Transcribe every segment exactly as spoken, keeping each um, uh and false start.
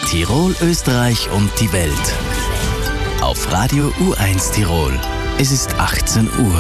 Tirol, Österreich und die Welt. Auf Radio U eins Tirol. Es ist achtzehn Uhr.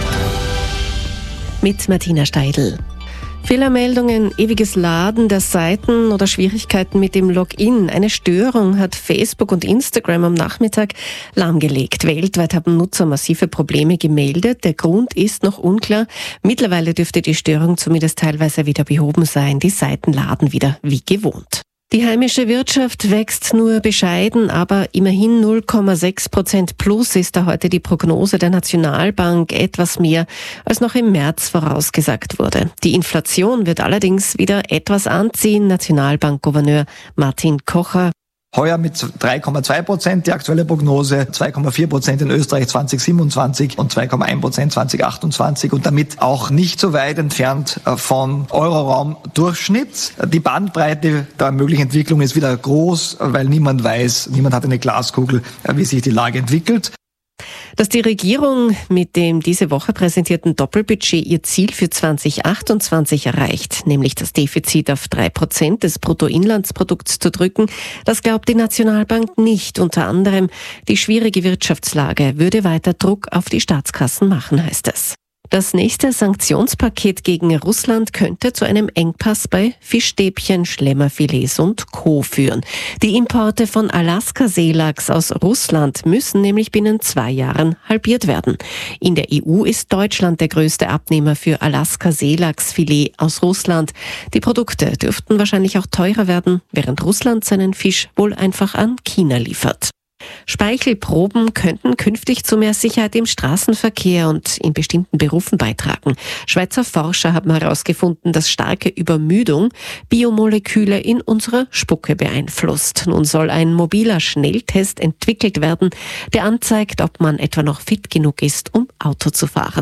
Mit Martina Steidl. Fehlermeldungen, ewiges Laden der Seiten oder Schwierigkeiten mit dem Login. Eine Störung hat Facebook und Instagram am Nachmittag lahmgelegt. Weltweit haben Nutzer massive Probleme gemeldet. Der Grund ist noch unklar. Mittlerweile dürfte die Störung zumindest teilweise wieder behoben sein. Die Seiten laden wieder wie gewohnt. Die heimische Wirtschaft wächst nur bescheiden, aber immerhin null Komma sechs Prozent plus ist da heute die Prognose der Nationalbank, etwas mehr als noch im März vorausgesagt wurde. Die Inflation wird allerdings wieder etwas anziehen, Nationalbankgouverneur Martin Kocher. Heuer mit drei Komma zwei Prozent die aktuelle Prognose, zwei Komma vier Prozent in Österreich zwanzig siebenundzwanzig und zwei Komma eins Prozent zwanzig achtundzwanzig und damit auch nicht so weit entfernt vom Euroraum-Durchschnitt. Die Bandbreite der möglichen Entwicklung ist wieder groß, weil niemand weiß, niemand hat eine Glaskugel, wie sich die Lage entwickelt. Dass die Regierung mit dem diese Woche präsentierten Doppelbudget ihr Ziel für zwanzig achtundzwanzig erreicht, nämlich das Defizit auf drei Prozent des Bruttoinlandsprodukts zu drücken, das glaubt die Nationalbank nicht. Unter anderem die schwierige Wirtschaftslage würde weiter Druck auf die Staatskassen machen, heißt es. Das nächste Sanktionspaket gegen Russland könnte zu einem Engpass bei Fischstäbchen, Schlemmerfilets und Co. führen. Die Importe von Alaska-Seelachs aus Russland müssen nämlich binnen zwei Jahren halbiert werden. In der E U ist Deutschland der größte Abnehmer für Alaska-Seelachsfilet aus Russland. Die Produkte dürften wahrscheinlich auch teurer werden, während Russland seinen Fisch wohl einfach an China liefert. Speichelproben könnten künftig zu mehr Sicherheit im Straßenverkehr und in bestimmten Berufen beitragen. Schweizer Forscher haben herausgefunden, dass starke Übermüdung Biomoleküle in unserer Spucke beeinflusst. Nun soll ein mobiler Schnelltest entwickelt werden, der anzeigt, ob man etwa noch fit genug ist, um Auto zu fahren.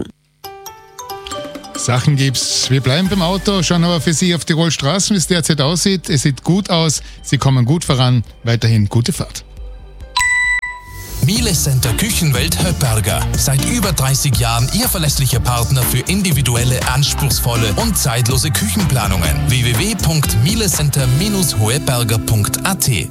Sachen gibt's. Wir bleiben beim Auto, schauen aber für Sie auf Tirol Straßen, wie es derzeit aussieht. Es sieht gut aus, Sie kommen gut voran. Weiterhin gute Fahrt. Miele Center Küchenwelt Höpperger. Seit über dreißig Jahren Ihr verlässlicher Partner für individuelle, anspruchsvolle und zeitlose Küchenplanungen. w w w punkt mielecenter Bindestrich hoeberger punkt a t.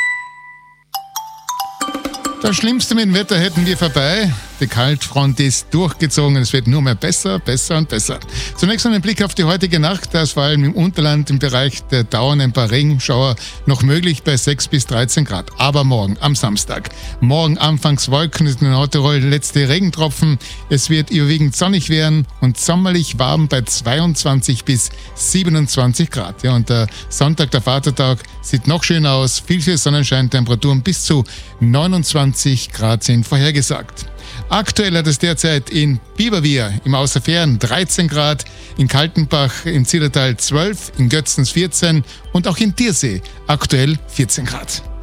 Das Schlimmste mit dem Wetter hätten wir vorbei. Die Kaltfront ist durchgezogen. Es wird nur mehr besser, besser und besser. Zunächst einen Blick auf die heutige Nacht. Da ist vor allem im Unterland im Bereich der Dauern ein paar Regenschauer noch möglich bei sechs bis dreizehn Grad. Aber morgen, am Samstag. Morgen anfangs Wolken, in Nordtirol letzte Regentropfen. Es wird überwiegend sonnig werden und sommerlich warm bei zweiundzwanzig bis siebenundzwanzig Grad. Ja, und der Sonntag, der Vatertag, sieht noch schöner aus. Viel, viel Sonnenschein, Temperaturen bis zu neunundzwanzig Grad sind vorhergesagt. Aktuell hat es derzeit in Biberwier im Außerfern dreizehn Grad, in Kaltenbach im Zillertal zwölf, in Götzens vierzehn und auch in Tiersee aktuell vierzehn Grad.